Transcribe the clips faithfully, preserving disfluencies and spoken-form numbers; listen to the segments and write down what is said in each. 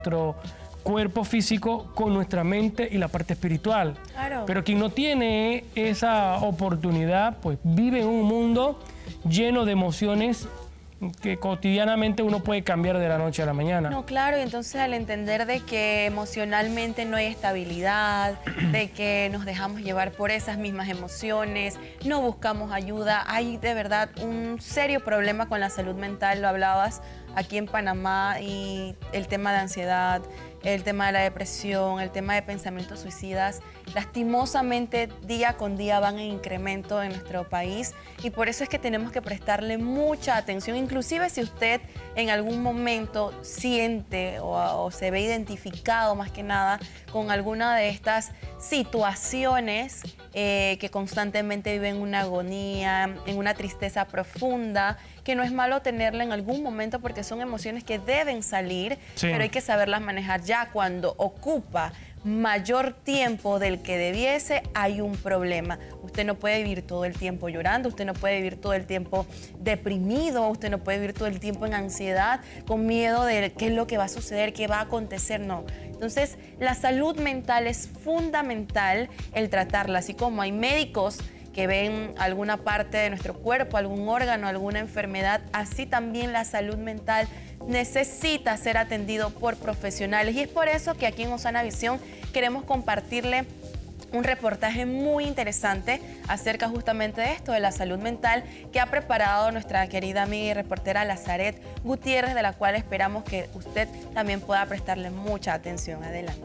nuestro cuerpo físico con nuestra mente y la parte espiritual. Claro. Pero quien no tiene esa oportunidad, pues vive en un mundo lleno de emociones que cotidianamente uno puede cambiar de la noche a la mañana. No, claro, y entonces al entender de que emocionalmente no hay estabilidad, de que nos dejamos llevar por esas mismas emociones, no buscamos ayuda, hay de verdad un serio problema con la salud mental, lo hablabas aquí en Panamá, y el tema de ansiedad, el tema de la depresión, el tema de pensamientos suicidas, lastimosamente día con día van en incremento en nuestro país, y por eso es que tenemos que prestarle mucha atención, inclusive si usted en algún momento siente o, o se ve identificado más que nada con alguna de estas situaciones eh, que constantemente vive en una agonía, en una tristeza profunda, que no es malo tenerla en algún momento porque son emociones que deben salir, sí, pero hay que saberlas manejar. Ya cuando ocupa mayor tiempo del que debiese, hay un problema. Usted no puede vivir todo el tiempo llorando, usted no puede vivir todo el tiempo deprimido, usted no puede vivir todo el tiempo en ansiedad, con miedo de qué es lo que va a suceder, qué va a acontecer, no. Entonces, la salud mental es fundamental el tratarla, así como hay médicos que ven alguna parte de nuestro cuerpo, algún órgano, alguna enfermedad, así también la salud mental necesita ser atendido por profesionales. Y es por eso que aquí en Osana Visión queremos compartirle un reportaje muy interesante acerca justamente de esto, de la salud mental, que ha preparado nuestra querida amiga y reportera Lazaret Gutiérrez, de la cual esperamos que usted también pueda prestarle mucha atención. Adelante.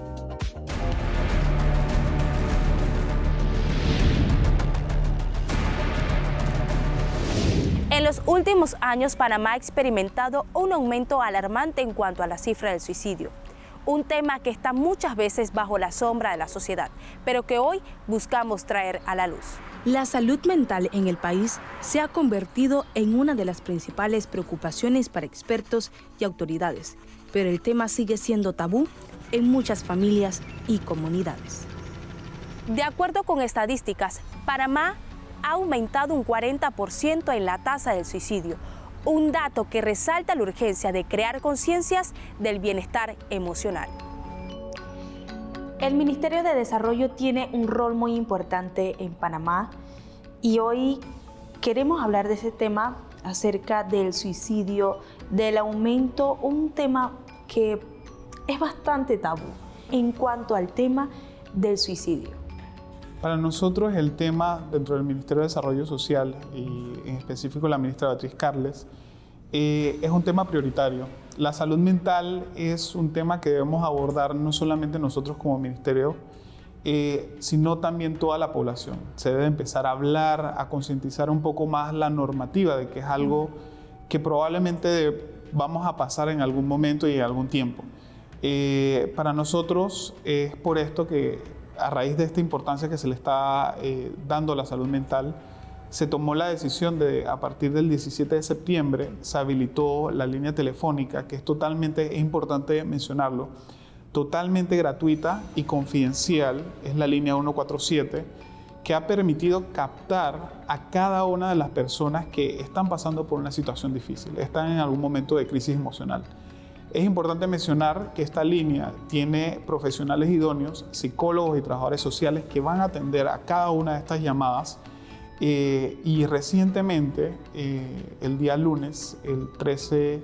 En los últimos años, Panamá ha experimentado un aumento alarmante en cuanto a la cifra del suicidio. Un tema que está muchas veces bajo la sombra de la sociedad, pero que hoy buscamos traer a la luz. La salud mental en el país se ha convertido en una de las principales preocupaciones para expertos y autoridades, pero el tema sigue siendo tabú en muchas familias y comunidades. De acuerdo con estadísticas, Panamá ha aumentado un cuarenta por ciento en la tasa del suicidio, un dato que resalta la urgencia de crear conciencias del bienestar emocional. El Ministerio de Desarrollo tiene un rol muy importante en Panamá y hoy queremos hablar de ese tema acerca del suicidio, del aumento, un tema que es bastante tabú en cuanto al tema del suicidio. Para nosotros el tema dentro del Ministerio de Desarrollo Social y en específico la ministra Beatriz Carles eh, es un tema prioritario. La salud mental es un tema que debemos abordar no solamente nosotros como ministerio, eh, sino también toda la población. Se debe empezar a hablar, a concientizar un poco más la normativa de que es algo que probablemente vamos a pasar en algún momento y en algún tiempo. Eh, para nosotros es por esto que a raíz de esta importancia que se le está eh, dando a la salud mental, se tomó la decisión de, a partir del diecisiete de septiembre, se habilitó la línea telefónica, que es totalmente, es importante mencionarlo, totalmente gratuita y confidencial, es la línea ciento cuarenta y siete, que ha permitido captar a cada una de las personas que están pasando por una situación difícil, están en algún momento de crisis emocional. Es importante mencionar que esta línea tiene profesionales idóneos, psicólogos y trabajadores sociales que van a atender a cada una de estas llamadas eh, y recientemente, eh, el día lunes, el trece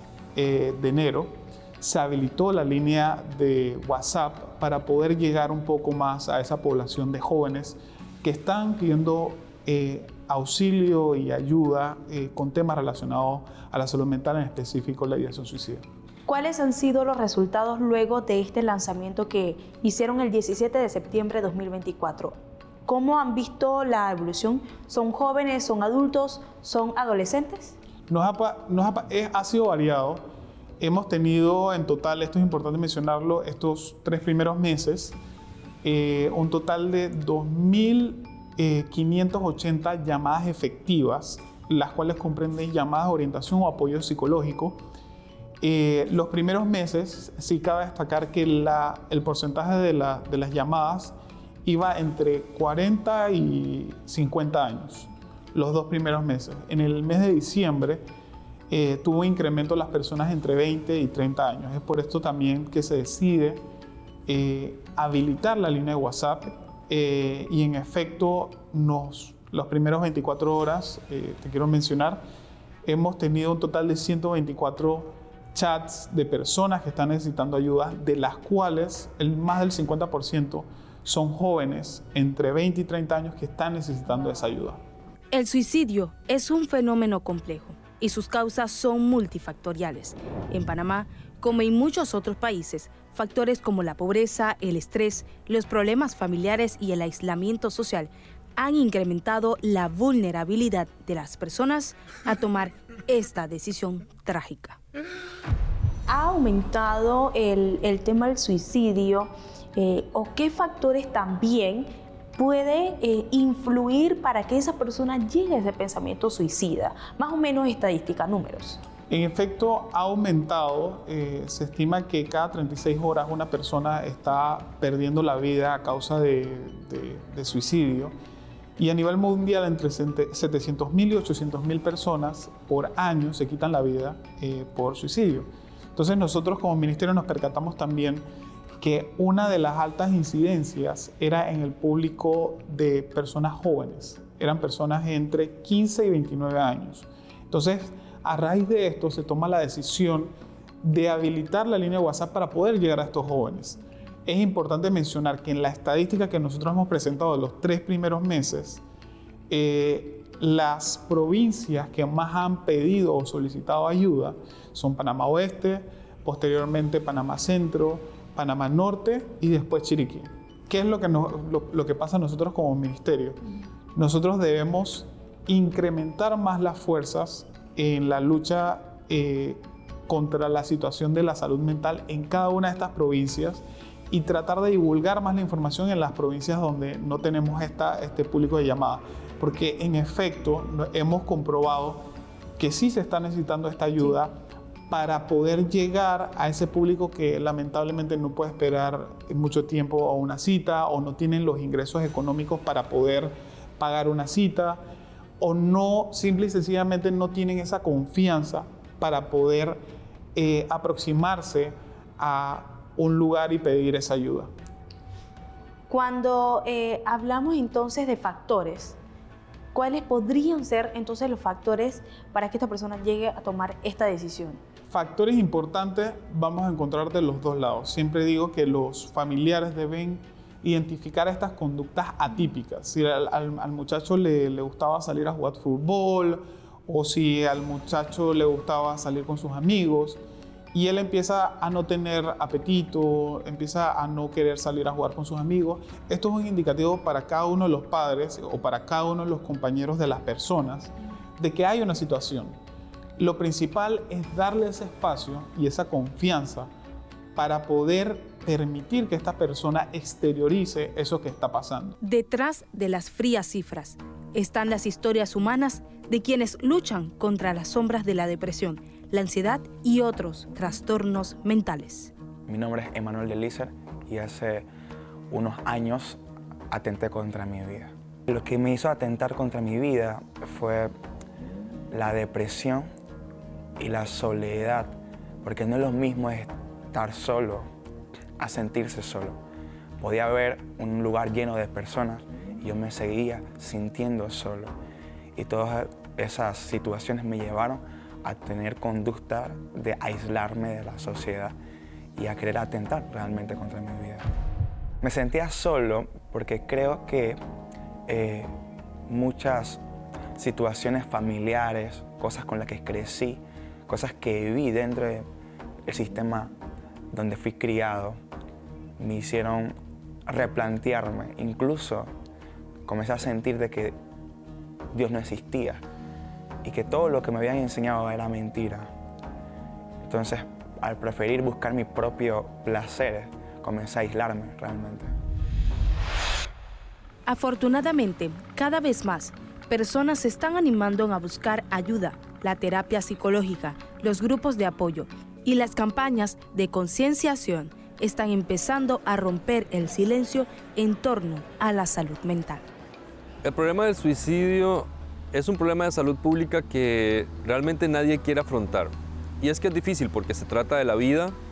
eh, de enero, se habilitó la línea de WhatsApp para poder llegar un poco más a esa población de jóvenes que están pidiendo eh, auxilio y ayuda eh, con temas relacionados a la salud mental, en específico la ideación suicida. ¿Cuáles han sido los resultados luego de este lanzamiento que hicieron el diecisiete de septiembre de dos mil veinticuatro? ¿Cómo han visto la evolución? ¿Son jóvenes, son adultos, son adolescentes? Nos ha, nos ha, es, ha sido variado. Hemos tenido en total, esto es importante mencionarlo, estos tres primeros meses, eh, un total de dos mil quinientas ochenta llamadas efectivas, las cuales comprenden llamadas de orientación o apoyo psicológico. Eh, los primeros meses, sí cabe destacar que la, el porcentaje de, la, de las llamadas iba entre cuarenta y cincuenta años, los dos primeros meses. En el mes de diciembre eh, tuvo un incremento en las personas entre veinte y treinta años. Es por esto también que se decide eh, habilitar la línea de WhatsApp eh, y en efecto nos, los primeros veinticuatro horas, eh, te quiero mencionar, hemos tenido un total de ciento veinticuatro chats de personas que están necesitando ayuda, de las cuales el, más del cincuenta por ciento son jóvenes entre veinte y treinta años que están necesitando esa ayuda. El suicidio es un fenómeno complejo y sus causas son multifactoriales. En Panamá, como en muchos otros países, factores como la pobreza, el estrés, los problemas familiares y el aislamiento social han incrementado la vulnerabilidad de las personas a tomar esta decisión trágica. ¿Ha aumentado el, el tema del suicidio eh, o qué factores también puede eh, influir para que esa persona llegue a ese pensamiento suicida? Más o menos estadística, números. En efecto, ha aumentado. Eh, se estima que cada treinta y seis horas una persona está perdiendo la vida a causa de, de, de suicidio. Y a nivel mundial, entre setecientos mil y ochocientos mil personas por año se quitan la vida eh, por suicidio. Entonces nosotros como ministerio nos percatamos también que una de las altas incidencias era en el público de personas jóvenes. Eran personas entre quince y veintinueve años. Entonces, a raíz de esto se toma la decisión de habilitar la línea de WhatsApp para poder llegar a estos jóvenes. Es importante mencionar que en la estadística que nosotros hemos presentado de los tres primeros meses, eh, las provincias que más han pedido o solicitado ayuda son Panamá Oeste, posteriormente Panamá Centro, Panamá Norte y después Chiriquí. ¿Qué es lo que, nos, lo, lo que pasa nosotros como ministerio? Nosotros debemos incrementar más las fuerzas en la lucha eh, contra la situación de la salud mental en cada una de estas provincias y tratar de divulgar más la información en las provincias donde no tenemos esta, este público de llamada. Porque en efecto hemos comprobado que sí se está necesitando esta ayuda para poder llegar a ese público que lamentablemente no puede esperar mucho tiempo a una cita o no tienen los ingresos económicos para poder pagar una cita o no, simple y sencillamente no tienen esa confianza para poder eh, aproximarse a un lugar y pedir esa ayuda. Cuando eh, hablamos entonces de factores, ¿cuáles podrían ser entonces los factores para que esta persona llegue a tomar esta decisión? Factores importantes vamos a encontrar de los dos lados. Siempre digo que los familiares deben identificar estas conductas atípicas. Si al, al, al muchacho le, le gustaba salir a jugar fútbol o si al muchacho le gustaba salir con sus amigos y él empieza a no tener apetito, empieza a no querer salir a jugar con sus amigos, esto es un indicativo para cada uno de los padres o para cada uno de los compañeros de las personas de que hay una situación. Lo principal es darle ese espacio y esa confianza para poder permitir que esta persona exteriorice eso que está pasando. Detrás de las frías cifras están las historias humanas de quienes luchan contra las sombras de la depresión, la ansiedad y otros trastornos mentales. Mi nombre es Emanuel Delícer y hace unos años atenté contra mi vida. Lo que me hizo atentar contra mi vida fue la depresión y la soledad, porque no es lo mismo estar solo a sentirse solo. Podía haber un lugar lleno de personas y yo me seguía sintiendo solo. Y todas esas situaciones me llevaron a tener conducta de aislarme de la sociedad y a querer atentar realmente contra mi vida. Me sentía solo porque creo que eh, muchas situaciones familiares, cosas con las que crecí, cosas que viví dentro del sistema donde fui criado, me hicieron replantearme. Incluso comencé a sentir de que Dios no existía y que todo lo que me habían enseñado era mentira. Entonces, al preferir buscar mi propio placer, comencé a aislarme realmente. Afortunadamente, cada vez más, personas se están animando a buscar ayuda, la terapia psicológica, los grupos de apoyo y las campañas de concienciación están empezando a romper el silencio en torno a la salud mental. El problema del suicidio es un problema de salud pública que realmente nadie quiere afrontar. Y es que es difícil porque se trata de la vida